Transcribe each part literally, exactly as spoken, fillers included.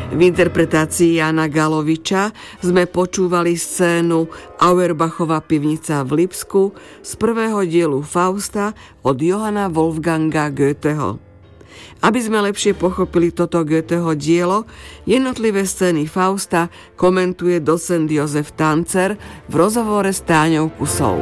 V interpretácii Jana Galoviča sme počúvali scénu Auerbachova pivnica v Lipsku z prvého dielu Fausta od Johanna Wolfganga Goetheho. Aby sme lepšie pochopili toto Goetheho dielo, jednotlivé scény Fausta komentuje docent Jozef Tancer v rozhovore s Táňou Kusou.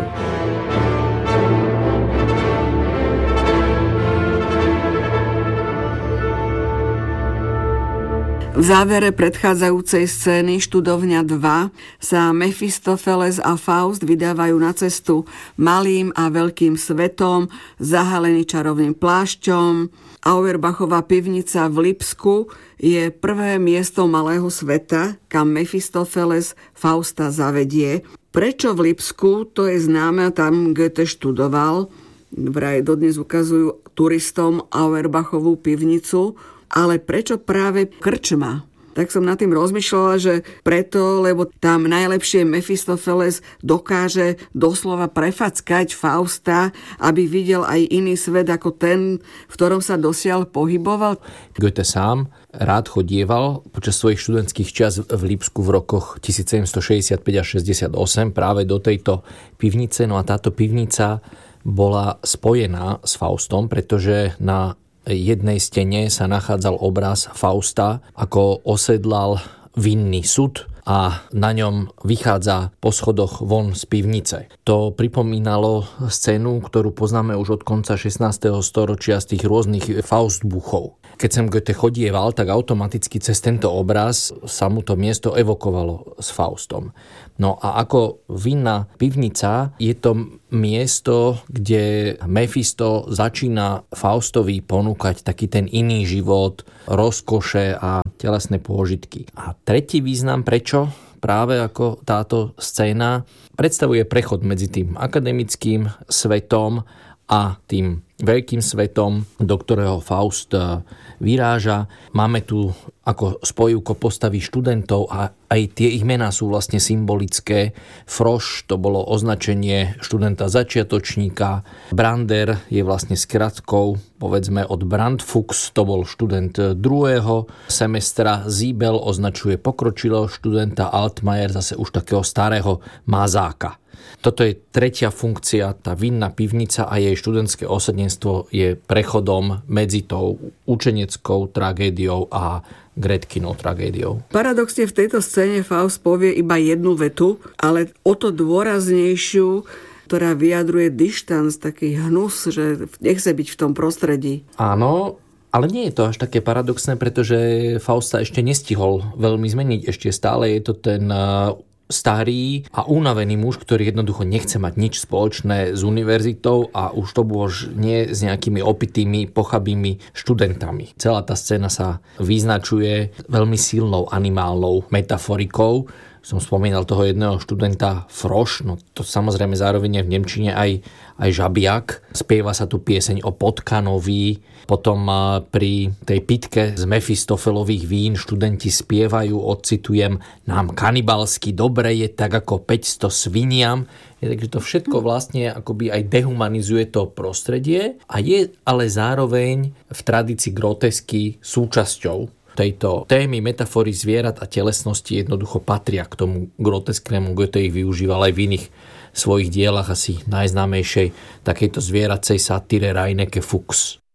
V závere predchádzajúcej scény Študovňa dva sa Mefistofeles a Faust vydávajú na cestu malým a veľkým svetom, zahalený čarovným plášťom. Auerbachova pivnica v Lipsku je prvé miesto malého sveta, kam Mefistofeles Fausta zavedie. Prečo v Lipsku? To je známe, tam Goethe študoval. Vraj dodnes ukazujú turistom Auerbachovú pivnicu. Ale prečo práve krčma? Tak som nad tým rozmýšľala, že preto, lebo tam najlepšie Mefistofeles dokáže doslova prefackať Fausta, aby videl aj iný svet ako ten, v ktorom sa dosiaľ pohyboval. Goethe sám rád chodieval počas svojich študentských čias v Lipsku v rokoch tisícsedemstošesťdesiatpäť až šesťdesiatosem práve do tejto pivnice. No a táto pivnica bola spojená s Faustom, pretože na jednej stene sa nachádzal obraz Fausta, ako osedlal vinný sud a na ňom vychádza po schodoch von z pivnice. To pripomínalo scénu, ktorú poznáme už od konca šestnásteho storočia z tých rôznych Faustbuchov. Keď sem Goethe chodieval, tak automaticky cez tento obraz sa mu to miesto evokovalo s Faustom. No a ako vinná pivnica je to miesto, kde Mefisto začína Faustovi ponúkať taký ten iný život, rozkoše a telesné pôžitky. A tretí význam, prečo práve ako táto scéna predstavuje prechod medzi tým akademickým svetom a tým veľkým svetom, do ktorého Faust vyráža. Máme tu ako spojivko postavy študentov a aj tie ich mená sú vlastne symbolické. Frosch, to bolo označenie študenta začiatočníka. Brander je vlastne skratkou, povedzme od Brandfuchs, to bol študent druhého semestra. Siebel označuje pokročilého študenta, Altmaier zase už takého starého mazáka. Toto je tretia funkcia, tá vinná pivnica a jej študentské osadenstvo je prechodom medzi tou učeneckou tragédiou a Gretkinou tragédiou. Paradoxne v tejto scéne Faust povie iba jednu vetu, ale o to dôraznejšiu, ktorá vyjadruje dištanc, taký hnus, že nechce byť v tom prostredí. Áno, ale nie je to až také paradoxné, pretože Faust sa ešte nestihol veľmi zmeniť. Ešte stále je to ten starý a unavený muž, ktorý jednoducho nechce mať nič spoločné s univerzitou a už to bolo nie s nejakými opitými, pochabými študentami. Celá tá scéna sa vyznačuje veľmi silnou animálnou metaforikou. Som spomínal toho jedného študenta Frosch, no to samozrejme zároveň je v nemčine aj, aj žabiak. Spieva sa tu pieseň o potkanovi, potom pri tej pitke z Mefistofelových vín študenti spievajú, odcitujem, nám kanibalsky dobre je tak ako päťsto sviniam. Je, takže to všetko vlastne akoby aj dehumanizuje to prostredie a je ale zároveň v tradícii grotesky súčasťou tejto témy metafory zvierat a telesnosti jednoducho patria k tomu grotesknému. Goethe ich využíval aj v iných svojich dielach, asi najznámejšej takejto zvieracej satíre Reineke Fuchs.